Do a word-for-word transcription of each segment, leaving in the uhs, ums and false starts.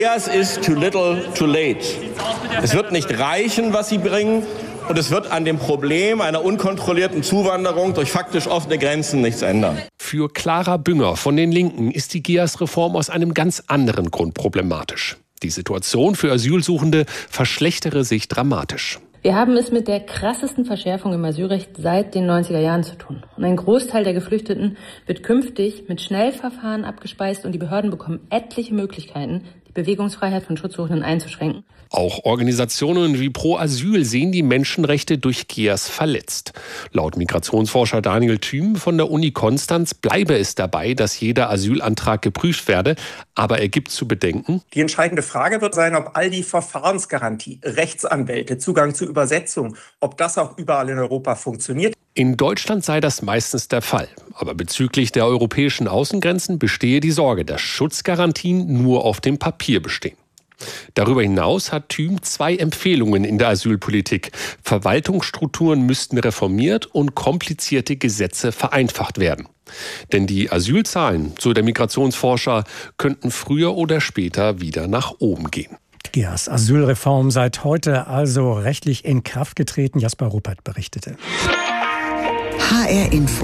Es ist too little, too late. Es wird nicht reichen, was sie bringen. Und es wird an dem Problem einer unkontrollierten Zuwanderung durch faktisch offene Grenzen nichts ändern. Für Clara Bünger von den Linken ist die G E A S-Reform aus einem ganz anderen Grund problematisch. Die Situation für Asylsuchende verschlechtere sich dramatisch. Wir haben es mit der krassesten Verschärfung im Asylrecht seit den neunziger Jahren zu tun. Und ein Großteil der Geflüchteten wird künftig mit Schnellverfahren abgespeist und die Behörden bekommen etliche Möglichkeiten, die Bewegungsfreiheit von Schutzsuchenden einzuschränken. Auch Organisationen wie Pro Asyl sehen die Menschenrechte durch G E A S verletzt. Laut Migrationsforscher Daniel Thüm von der Uni Konstanz bleibe es dabei, dass jeder Asylantrag geprüft werde. Aber er gibt zu bedenken: Die entscheidende Frage wird sein, ob all die Verfahrensgarantie, Rechtsanwälte, Zugang zu Übersetzung, ob das auch überall in Europa funktioniert. In Deutschland sei das meistens der Fall. Aber bezüglich der europäischen Außengrenzen bestehe die Sorge, dass Schutzgarantien nur auf dem Papier bestehen. Darüber hinaus hat Thüm zwei Empfehlungen in der Asylpolitik. Verwaltungsstrukturen müssten reformiert und komplizierte Gesetze vereinfacht werden. Denn die Asylzahlen, so der Migrationsforscher, könnten früher oder später wieder nach oben gehen. Die G E A S-Asylreform seit heute also rechtlich in Kraft getreten. Jasper Ruppert berichtete. H R Info.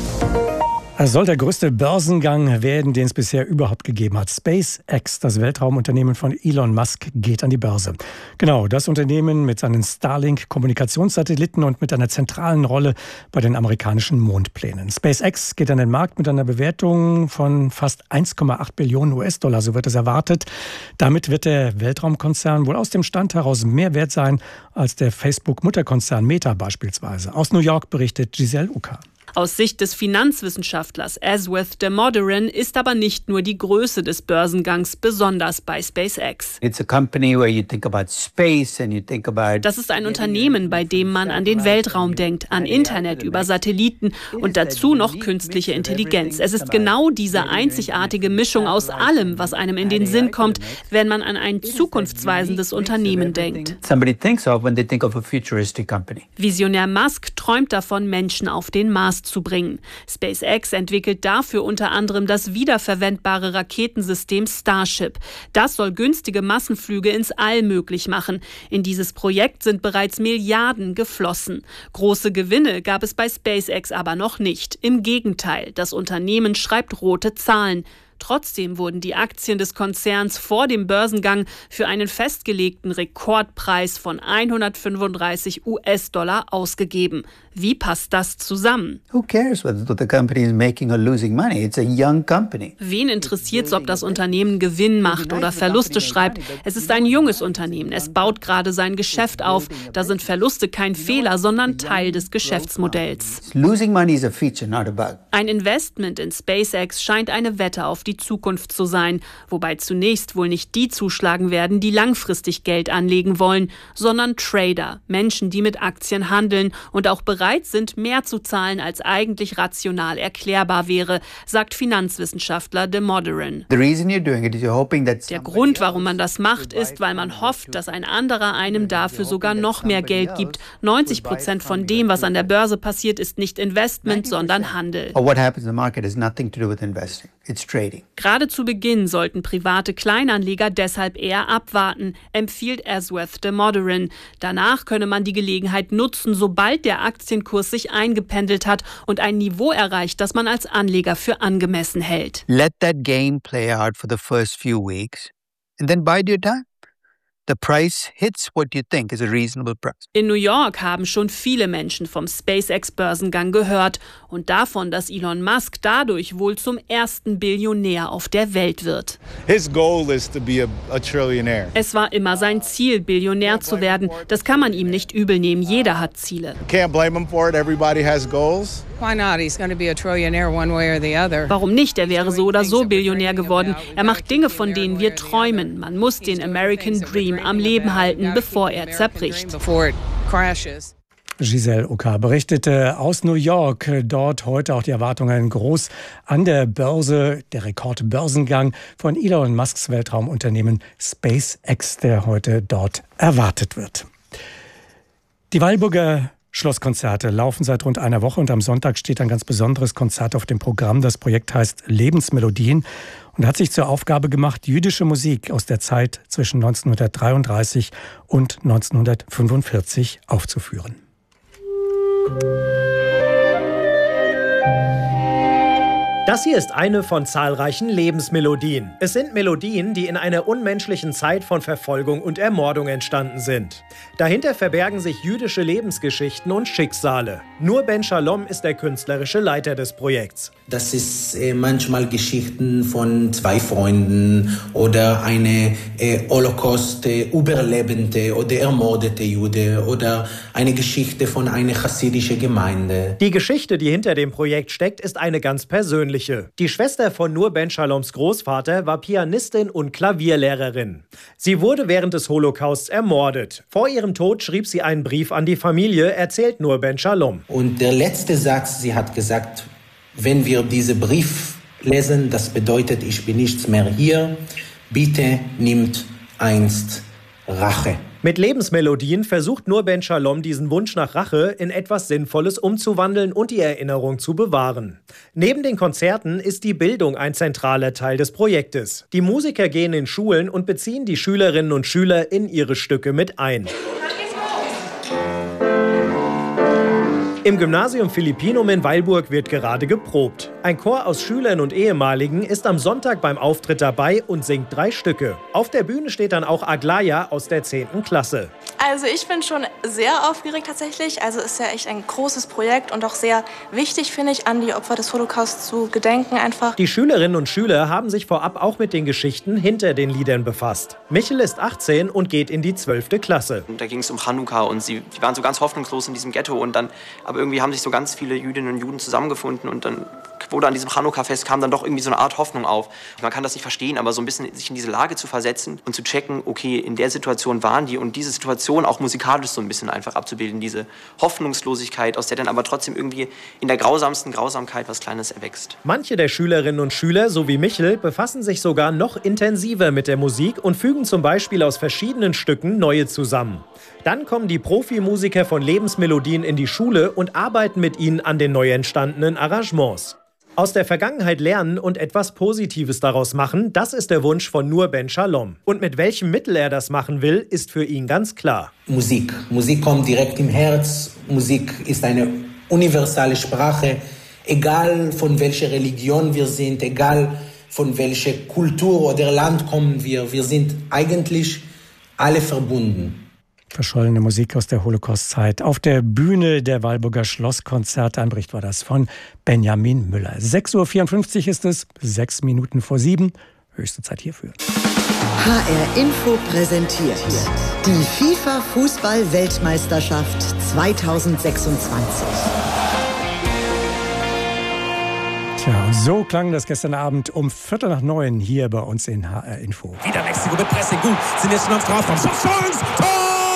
Es soll der größte Börsengang werden, den es bisher überhaupt gegeben hat. SpaceX, das Weltraumunternehmen von Elon Musk, geht an die Börse. Genau, das Unternehmen mit seinen Starlink-Kommunikationssatelliten und mit einer zentralen Rolle bei den amerikanischen Mondplänen. SpaceX geht an den Markt mit einer Bewertung von fast eins Komma acht Billionen U S-Dollar, so wird es erwartet. Damit wird der Weltraumkonzern wohl aus dem Stand heraus mehr wert sein als der Facebook-Mutterkonzern Meta beispielsweise. Aus New York berichtet Giselle Uka. Aus Sicht des Finanzwissenschaftlers Aswath Damodaran ist aber nicht nur die Größe des Börsengangs besonders bei SpaceX. Das ist ein Unternehmen, bei dem man an den Weltraum denkt, an Internet über Satelliten und dazu noch künstliche Intelligenz. Es ist genau diese einzigartige Mischung aus allem, was einem in den Sinn kommt, wenn man an ein zukunftsweisendes Unternehmen denkt. Visionär Musk träumt davon, Menschen auf den Mars zu bringen. SpaceX entwickelt dafür unter anderem das wiederverwendbare Raketensystem Starship. Das soll günstige Massenflüge ins All möglich machen. In dieses Projekt sind bereits Milliarden geflossen. Große Gewinne gab es bei SpaceX aber noch nicht. Im Gegenteil, das Unternehmen schreibt rote Zahlen. Trotzdem wurden die Aktien des Konzerns vor dem Börsengang für einen festgelegten Rekordpreis von hundertfünfunddreißig U S-Dollar ausgegeben. Wie passt das zusammen? Wen interessiert es, ob das Unternehmen Gewinn macht oder Verluste schreibt? Es ist ein junges Unternehmen. Es baut gerade sein Geschäft auf. Da sind Verluste kein Fehler, sondern Teil des Geschäftsmodells. Ein Investment in SpaceX scheint eine Wette auf die Zukunft zu sein, wobei zunächst wohl nicht die zuschlagen werden, die langfristig Geld anlegen wollen, sondern Trader, Menschen, die mit Aktien handeln und auch bereit sind, mehr zu zahlen, als eigentlich rational erklärbar wäre, sagt Finanzwissenschaftler Damodaran. Der Grund, warum man das macht, ist, weil man hofft, dass ein anderer einem dafür sogar noch mehr Geld gibt. neunzig Prozent von dem, was an der Börse passiert, ist nicht Investment, sondern Handel. Gerade zu Beginn sollten private Kleinanleger deshalb eher abwarten, empfiehlt Aswath Damodaran. Danach könne man die Gelegenheit nutzen, sobald der Aktienkurs sich eingependelt hat und ein Niveau erreicht, das man als Anleger für angemessen hält. Let that game play out for the first few weeks and then bide your time. The price hits what you think is a reasonable price. In New York haben schon viele Menschen vom SpaceX-Börsengang gehört und davon, dass Elon Musk dadurch wohl zum ersten Billionär auf der Welt wird. His goal is to be a, a trillionaire. Es war immer sein Ziel, Billionär zu werden. Das kann man ihm nicht übel nehmen. Jeder hat Ziele. Can't blame him for it. Everybody has goals. Why not? He's going to be a trillionaire one way or the other. Warum nicht? Er wäre so oder so Billionär geworden. Er macht Dinge, von denen wir träumen. Man muss den American Dream am Leben halten, bevor er zerbricht. Giselle Uka berichtete aus New York. Dort heute auch die Erwartungen groß an der Börse. Der Rekordbörsengang von Elon Musks Weltraumunternehmen SpaceX, der heute dort erwartet wird. Die Weilburger Schlosskonzerte laufen seit rund einer Woche und am Sonntag steht ein ganz besonderes Konzert auf dem Programm. Das Projekt heißt Lebensmelodien und hat sich zur Aufgabe gemacht, jüdische Musik aus der Zeit zwischen neunzehnhundertdreiunddreißig und neunzehnhundertfünfundvierzig aufzuführen. Das hier ist eine von zahlreichen Lebensmelodien. Es sind Melodien, die in einer unmenschlichen Zeit von Verfolgung und Ermordung entstanden sind. Dahinter verbergen sich jüdische Lebensgeschichten und Schicksale. Nur Ben Shalom ist der künstlerische Leiter des Projekts. Das ist äh, manchmal Geschichten von zwei Freunden oder eine äh, Holocaust-Überlebende oder ermordete Jude oder eine Geschichte von einer chassidischen Gemeinde. Die Geschichte, die hinter dem Projekt steckt, ist eine ganz persönliche. Die Schwester von Nur Ben Shaloms Großvater war Pianistin und Klavierlehrerin. Sie wurde während des Holocausts ermordet. Vor ihrem Tod schrieb sie einen Brief an die Familie, erzählt Nur Ben Shalom. Und der letzte Satz, sie hat gesagt, wenn wir diesen Brief lesen, das bedeutet, ich bin nichts mehr hier, bitte nimmt einst Rache. Mit Lebensmelodien versucht Nur Ben Shalom diesen Wunsch nach Rache in etwas Sinnvolles umzuwandeln und die Erinnerung zu bewahren. Neben den Konzerten ist die Bildung ein zentraler Teil des Projektes. Die Musiker gehen in Schulen und beziehen die Schülerinnen und Schüler in ihre Stücke mit ein. Im Gymnasium Philippinum in Weilburg wird gerade geprobt. Ein Chor aus Schülern und Ehemaligen ist am Sonntag beim Auftritt dabei und singt drei Stücke. Auf der Bühne steht dann auch Aglaya aus der zehnten Klasse. Also ich bin schon sehr aufgeregt tatsächlich. Also es ist ja echt ein großes Projekt und auch sehr wichtig, finde ich, an die Opfer des Holocaust zu gedenken einfach. Die Schülerinnen und Schüler haben sich vorab auch mit den Geschichten hinter den Liedern befasst. Michel ist achtzehn und geht in die zwölfte Klasse. Und da ging es um Chanukka und sie die waren so ganz hoffnungslos in diesem Ghetto und dann aber irgendwie haben sich so ganz viele Jüdinnen und Juden zusammengefunden und dann wurde an diesem Chanukka-Fest kam dann doch irgendwie so eine Art Hoffnung auf. Man kann das nicht verstehen, aber so ein bisschen sich in diese Lage zu versetzen und zu checken, okay, in der Situation waren die und diese Situation auch musikalisch so ein bisschen einfach abzubilden, diese Hoffnungslosigkeit, aus der dann aber trotzdem irgendwie in der grausamsten Grausamkeit was Kleines erwächst. Manche der Schülerinnen und Schüler, so wie Michel, befassen sich sogar noch intensiver mit der Musik und fügen zum Beispiel aus verschiedenen Stücken neue zusammen. Dann kommen die Profimusiker von Lebensmelodien in die Schule und arbeiten mit ihnen an den neu entstandenen Arrangements. Aus der Vergangenheit lernen und etwas Positives daraus machen, das ist der Wunsch von Nur Ben Shalom. Und mit welchem Mittel er das machen will, ist für ihn ganz klar. Musik. Musik kommt direkt im Herz. Musik ist eine universale Sprache. Egal von welcher Religion wir sind, egal von welcher Kultur oder Land kommen wir, wir sind eigentlich alle verbunden. Verschollene Musik aus der Holocaust-Zeit. Auf der Bühne der Weilburger Schlosskonzerte. Ein Bericht war das von Benjamin Müller. sechs Uhr vierundfünfzig ist es, sechs Minuten vor sieben. Höchste Zeit hierfür. H R Info präsentiert die FIFA-Fußball-Weltmeisterschaft zweitausendsechsundzwanzig. Tja, und so klang das gestern Abend um Viertel nach neun hier bei uns in H R Info. Wieder Mexiko mit Pressing. Gut, sind jetzt schon am Strafraum. Chance! Tor!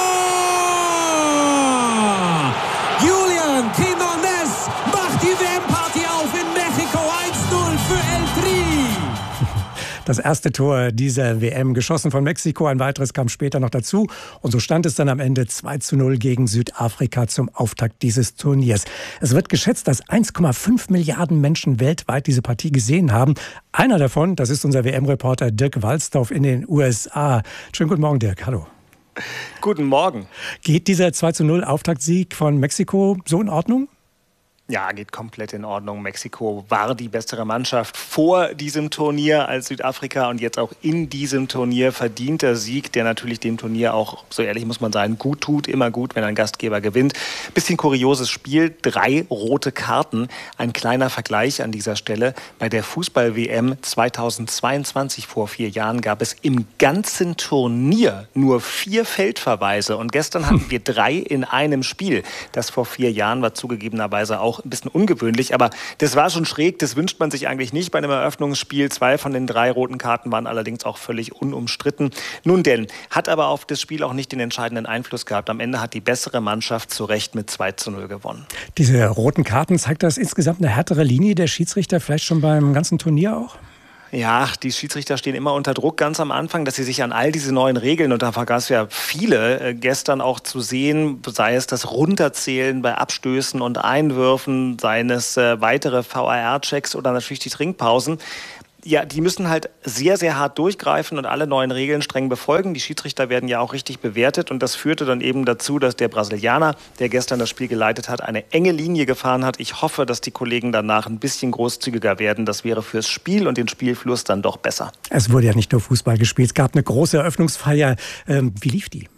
Julian Quinones macht die W M-Party auf in Mexiko. eins null für El Tri. Das erste Tor dieser W M geschossen von Mexiko. Ein weiteres kam später noch dazu. Und so stand es dann am Ende zwei zu null gegen Südafrika zum Auftakt dieses Turniers. Es wird geschätzt, dass eins Komma fünf Milliarden Menschen weltweit diese Partie gesehen haben. Einer davon, das ist unser W M-Reporter Dirk Walzdorf in den U S A. Schönen guten Morgen, Dirk. Hallo. Guten Morgen. Geht dieser zwei zu null Auftaktsieg von Mexiko so in Ordnung? Ja, geht komplett in Ordnung. Mexiko war die bessere Mannschaft vor diesem Turnier als Südafrika und jetzt auch in diesem Turnier verdienter Sieg, der natürlich dem Turnier auch, so ehrlich muss man sagen, gut tut. Immer gut, wenn ein Gastgeber gewinnt. Bisschen kurioses Spiel, drei rote Karten. Ein kleiner Vergleich an dieser Stelle. Bei der Fußball-W M zweitausendzweiundzwanzig vor vier Jahren gab es im ganzen Turnier nur vier Feldverweise und gestern hatten wir drei in einem Spiel. Das vor vier Jahren war zugegebenerweise auch ein bisschen ungewöhnlich, aber das war schon schräg, das wünscht man sich eigentlich nicht bei einem Eröffnungsspiel. Zwei von den drei roten Karten waren allerdings auch völlig unumstritten. Nun denn, hat aber auf das Spiel auch nicht den entscheidenden Einfluss gehabt. Am Ende hat die bessere Mannschaft zu Recht mit zwei zu null gewonnen. Diese roten Karten, zeigt das insgesamt eine härtere Linie der Schiedsrichter, vielleicht schon beim ganzen Turnier auch? Ja, die Schiedsrichter stehen immer unter Druck ganz am Anfang, dass sie sich an all diese neuen Regeln, und da gab es ja viele äh, gestern auch zu sehen, sei es das Runterzählen bei Abstößen und Einwürfen, seien es äh, weitere V A R-Checks oder natürlich die Trinkpausen. Ja, die müssen halt sehr, sehr hart durchgreifen und alle neuen Regeln streng befolgen. Die Schiedsrichter werden ja auch richtig bewertet und das führte dann eben dazu, dass der Brasilianer, der gestern das Spiel geleitet hat, eine enge Linie gefahren hat. Ich hoffe, dass die Kollegen danach ein bisschen großzügiger werden. Das wäre fürs Spiel und den Spielfluss dann doch besser. Es wurde ja nicht nur Fußball gespielt, es gab eine große Eröffnungsfeier. Ähm, wie lief die?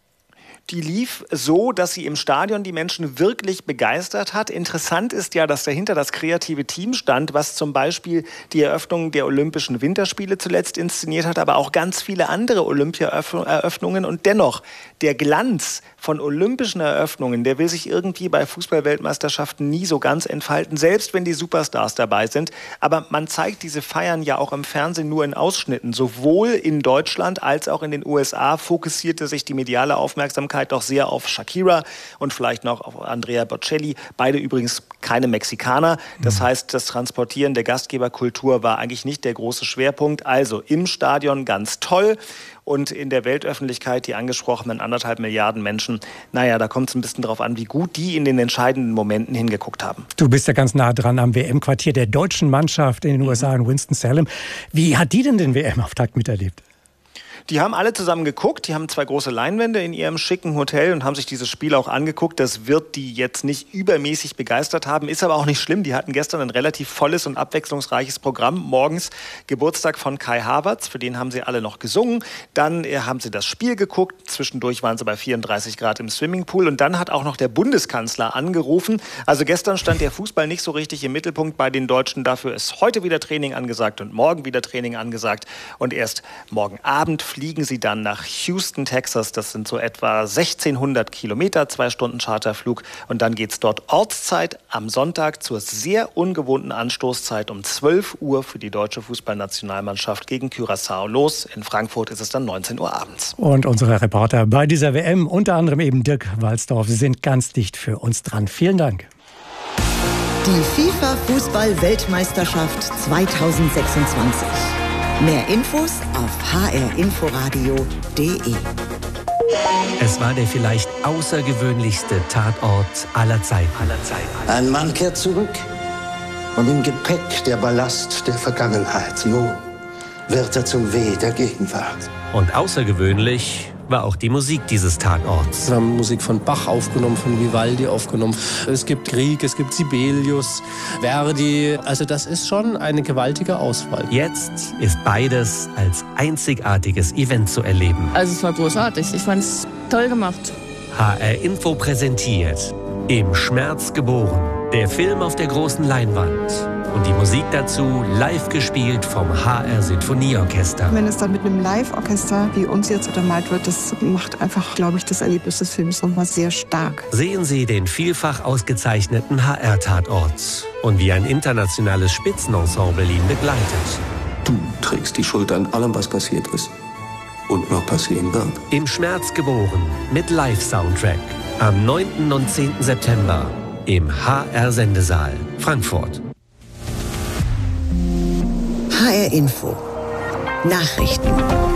Die lief so, dass sie im Stadion die Menschen wirklich begeistert hat. Interessant ist ja, dass dahinter das kreative Team stand, was zum Beispiel die Eröffnung der Olympischen Winterspiele zuletzt inszeniert hat, aber auch ganz viele andere Olympia-Eröffnungen. Und dennoch, der Glanz von olympischen Eröffnungen, der will sich irgendwie bei Fußball-Weltmeisterschaften nie so ganz entfalten, selbst wenn die Superstars dabei sind. Aber man zeigt diese Feiern ja auch im Fernsehen nur in Ausschnitten. Sowohl in Deutschland als auch in den U S A fokussierte sich die mediale Aufmerksamkeit doch sehr auf Shakira und vielleicht noch auf Andrea Bocelli. Beide übrigens keine Mexikaner. Das heißt, das Transportieren der Gastgeberkultur war eigentlich nicht der große Schwerpunkt. Also im Stadion ganz toll. Und in der Weltöffentlichkeit die angesprochenen anderthalb Milliarden Menschen, naja, da kommt es ein bisschen drauf an, wie gut die in den entscheidenden Momenten hingeguckt haben. Du bist ja ganz nah dran am W M-Quartier der deutschen Mannschaft in den U S A, in Winston-Salem. Wie hat die denn den W M-Auftakt miterlebt? Die haben alle zusammen geguckt, die haben zwei große Leinwände in ihrem schicken Hotel und haben sich dieses Spiel auch angeguckt. Das wird die jetzt nicht übermäßig begeistert haben, ist aber auch nicht schlimm. Die hatten gestern ein relativ volles und abwechslungsreiches Programm. Morgens Geburtstag von Kai Havertz, für den haben sie alle noch gesungen. Dann haben sie das Spiel geguckt, zwischendurch waren sie bei vierunddreißig Grad im Swimmingpool und dann hat auch noch der Bundeskanzler angerufen. Also gestern stand der Fußball nicht so richtig im Mittelpunkt bei den Deutschen. Dafür ist heute wieder Training angesagt und morgen wieder Training angesagt. Und erst morgen Abend fliegen sie dann nach Houston, Texas. Das sind so etwa sechzehnhundert Kilometer, zwei Stunden Charterflug. Und dann geht es dort Ortszeit am Sonntag zur sehr ungewohnten Anstoßzeit um zwölf Uhr für die deutsche Fußballnationalmannschaft gegen Curaçao los. In Frankfurt ist es dann neunzehn Uhr abends. Und unsere Reporter bei dieser W M, unter anderem eben Dirk Walsdorf, sind ganz dicht für uns dran. Vielen Dank. Die FIFA-Fußball-Weltmeisterschaft zweitausendsechsundzwanzig. Mehr Infos auf h r inforadio punkt d e. Es war der vielleicht außergewöhnlichste Tatort aller Zeiten. aller Zeiten. Ein Mann kehrt zurück und im Gepäck der Ballast der Vergangenheit. Nun wird er zum Weh der Gegenwart. Und außergewöhnlich war auch die Musik dieses Tatorts. Wir haben Musik von Bach aufgenommen, von Vivaldi aufgenommen. Es gibt Grieg, es gibt Sibelius, Verdi. Also das ist schon eine gewaltige Auswahl. Jetzt ist beides als einzigartiges Event zu erleben. Also es war großartig. Ich fand es toll gemacht. H R Info präsentiert Im Schmerz geboren. Der Film auf der großen Leinwand. Und die Musik dazu live gespielt vom H R Sinfonieorchester. Wenn es dann mit einem Live-Orchester wie uns jetzt untermalt wird, das macht einfach, glaube ich, das Erlebnis des Films nochmal sehr stark. Sehen Sie den vielfach ausgezeichneten H R-Tatort und wie ein internationales Spitzenensemble ihn begleitet. Du trägst die Schuld an allem, was passiert ist und noch passieren wird. Im Schmerz geboren mit Live-Soundtrack. Am neunten und zehnten September im H R-Sendesaal Frankfurt. H R Info. Nachrichten.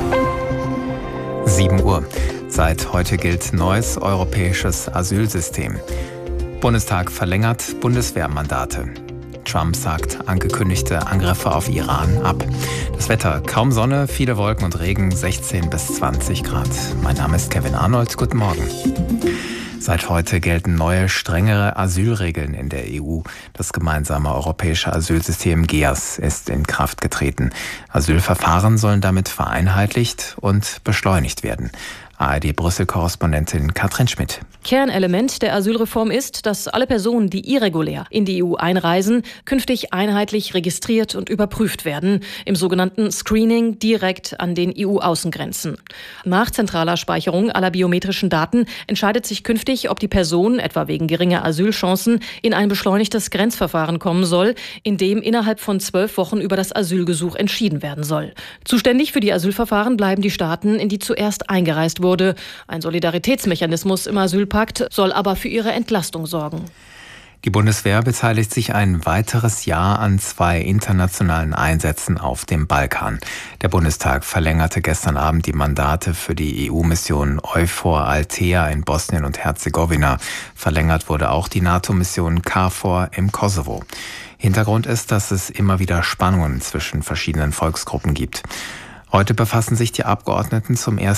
sieben Uhr. Seit heute gilt neues europäisches Asylsystem. Bundestag verlängert Bundeswehrmandate. Trump sagt angekündigte Angriffe auf Iran ab. Das Wetter, kaum Sonne, viele Wolken und Regen, sechzehn bis zwanzig Grad. Mein Name ist Kevin Arnold. Guten Morgen. Seit heute gelten neue, strengere Asylregeln in der E U. Das gemeinsame europäische Asylsystem G E A S ist in Kraft getreten. Asylverfahren sollen damit vereinheitlicht und beschleunigt werden. A R D-Brüssel-Korrespondentin Katrin Schmidt. Kernelement der Asylreform ist, dass alle Personen, die irregulär in die E U einreisen, künftig einheitlich registriert und überprüft werden, im sogenannten Screening direkt an den E U-Außengrenzen. Nach zentraler Speicherung aller biometrischen Daten entscheidet sich künftig, ob die Person, etwa wegen geringer Asylchancen, in ein beschleunigtes Grenzverfahren kommen soll, in dem innerhalb von zwölf Wochen über das Asylgesuch entschieden werden soll. Zuständig für die Asylverfahren bleiben die Staaten, in die zuerst eingereist wurden. Ein Solidaritätsmechanismus im Asylpakt soll aber für ihre Entlastung sorgen. Die Bundeswehr beteiligt sich ein weiteres Jahr an zwei internationalen Einsätzen auf dem Balkan. Der Bundestag verlängerte gestern Abend die Mandate für die E U-Mission EUFOR Althea in Bosnien und Herzegowina. Verlängert wurde auch die NATO-Mission KFOR im Kosovo. Hintergrund ist, dass es immer wieder Spannungen zwischen verschiedenen Volksgruppen gibt. Heute befassen sich die Abgeordneten zum ersten